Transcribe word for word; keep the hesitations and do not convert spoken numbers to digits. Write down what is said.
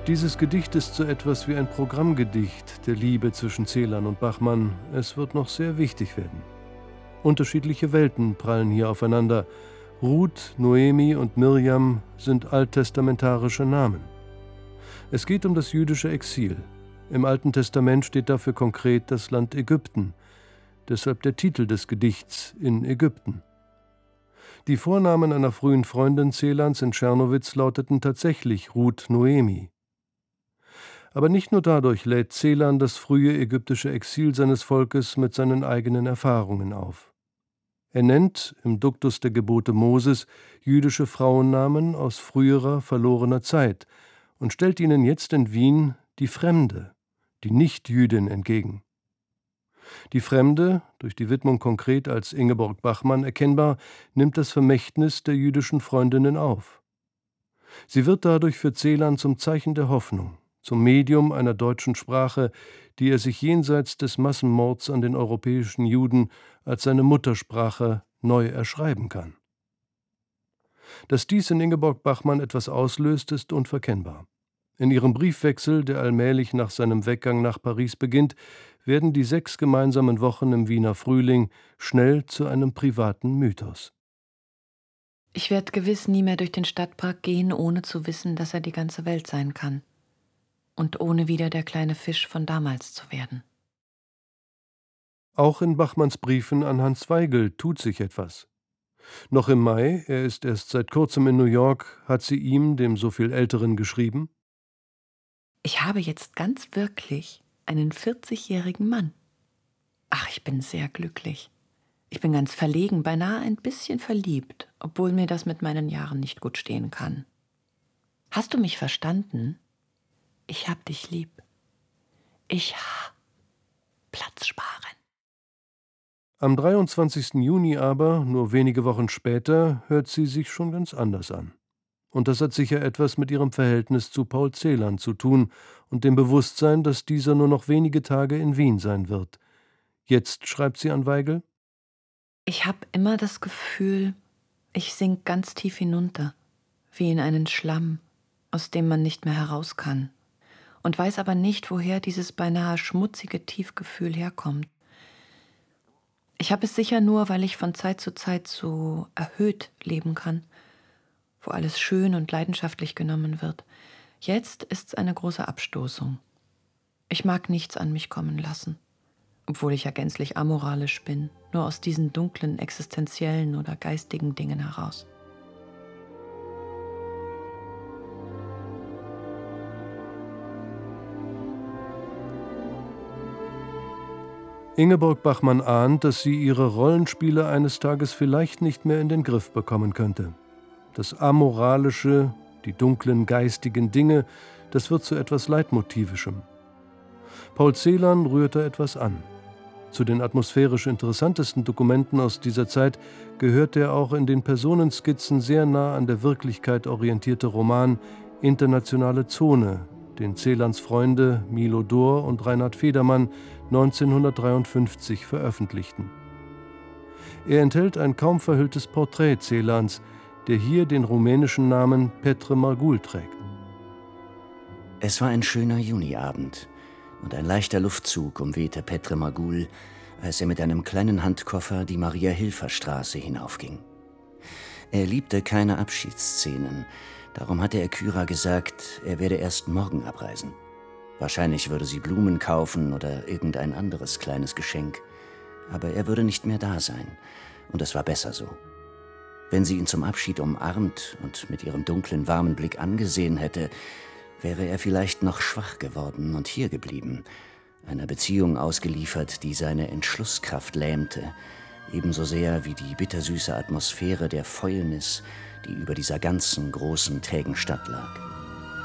Dieses Gedicht ist so etwas wie ein Programmgedicht der Liebe zwischen Celan und Bachmann. Es wird noch sehr wichtig werden. Unterschiedliche Welten prallen hier aufeinander. Ruth, Noemi und Mirjam sind alttestamentarische Namen. Es geht um das jüdische Exil. Im Alten Testament steht dafür konkret das Land Ägypten. Deshalb der Titel des Gedichts In Ägypten. Die Vornamen einer frühen Freundin Celans in Czernowitz lauteten tatsächlich Ruth Noemi. Aber nicht nur dadurch lädt Celan das frühe ägyptische Exil seines Volkes mit seinen eigenen Erfahrungen auf. Er nennt im Duktus der Gebote Moses jüdische Frauennamen aus früherer, verlorener Zeit und stellt ihnen jetzt in Wien die Fremde, die Nichtjüdin entgegen. Die Fremde, durch die Widmung konkret als Ingeborg Bachmann erkennbar, nimmt das Vermächtnis der jüdischen Freundinnen auf. Sie wird dadurch für Celan zum Zeichen der Hoffnung, zum Medium einer deutschen Sprache, die er sich jenseits des Massenmords an den europäischen Juden als seine Muttersprache neu erschreiben kann. Dass dies in Ingeborg Bachmann etwas auslöst, ist unverkennbar. In ihrem Briefwechsel, der allmählich nach seinem Weggang nach Paris beginnt, werden die sechs gemeinsamen Wochen im Wiener Frühling schnell zu einem privaten Mythos. Ich werde gewiss nie mehr durch den Stadtpark gehen, ohne zu wissen, dass er die ganze Welt sein kann. Und ohne wieder der kleine Fisch von damals zu werden. Auch in Bachmanns Briefen an Hans Weigel tut sich etwas. Noch im Mai, er ist erst seit kurzem in New York, hat sie ihm, dem so viel Älteren, geschrieben: Ich habe jetzt ganz wirklich einen vierzigjährigen Mann. Ach, ich bin sehr glücklich. Ich bin ganz verlegen, beinahe ein bisschen verliebt, obwohl mir das mit meinen Jahren nicht gut stehen kann. Hast du mich verstanden? Ich hab dich lieb. Ich ha Platz sparen. Am dreiundzwanzigsten Juni aber, nur wenige Wochen später, hört sie sich schon ganz anders an. Und das hat sicher etwas mit ihrem Verhältnis zu Paul Celan zu tun und dem Bewusstsein, dass dieser nur noch wenige Tage in Wien sein wird. Jetzt schreibt sie an Weigel: Ich habe immer das Gefühl, ich sink ganz tief hinunter, wie in einen Schlamm, aus dem man nicht mehr heraus kann, und weiß aber nicht, woher dieses beinahe schmutzige Tiefgefühl herkommt. Ich habe es sicher nur, weil ich von Zeit zu Zeit so erhöht leben kann, wo alles schön und leidenschaftlich genommen wird. Jetzt ist's eine große Abstoßung. Ich mag nichts an mich kommen lassen, obwohl ich ja gänzlich amoralisch bin, nur aus diesen dunklen, existenziellen oder geistigen Dingen heraus. Ingeborg Bachmann ahnt, dass sie ihre Rollenspiele eines Tages vielleicht nicht mehr in den Griff bekommen könnte. Das Amoralische, die dunklen geistigen Dinge, das wird zu etwas Leitmotivischem. Paul Celan rührt da etwas an. Zu den atmosphärisch interessantesten Dokumenten aus dieser Zeit gehört der auch in den Personenskizzen sehr nah an der Wirklichkeit orientierte Roman Internationale Zone, den Celans Freunde Milo Dor und Reinhard Federmann neunzehnhundertdreiundfünfzig veröffentlichten. Er enthält ein kaum verhülltes Porträt Celans, der hier den rumänischen Namen Petre Margul trägt. Es war ein schöner Juniabend und ein leichter Luftzug umwehte Petre Margul, als er mit einem kleinen Handkoffer die Maria-Hilfer-Straße hinaufging. Er liebte keine Abschiedsszenen, darum hatte er Kyra gesagt, er werde erst morgen abreisen. Wahrscheinlich würde sie Blumen kaufen oder irgendein anderes kleines Geschenk, aber er würde nicht mehr da sein, und es war besser so. Wenn sie ihn zum Abschied umarmt und mit ihrem dunklen, warmen Blick angesehen hätte, wäre er vielleicht noch schwach geworden und hier geblieben, einer Beziehung ausgeliefert, die seine Entschlusskraft lähmte, ebenso sehr wie die bittersüße Atmosphäre der Fäulnis, die über dieser ganzen großen, trägen Stadt lag.